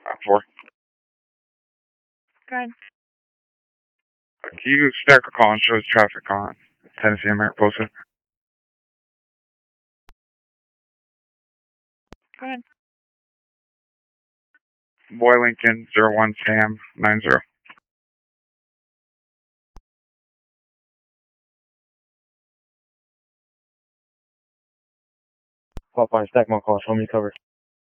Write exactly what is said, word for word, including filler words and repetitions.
I'm four. Go ahead. Can you stack a call and show us traffic on Tennessee and Mariposa? Go ahead. Boy Lincoln, zero one Sam, nine zero. Popeye, stack my call. Show me cover.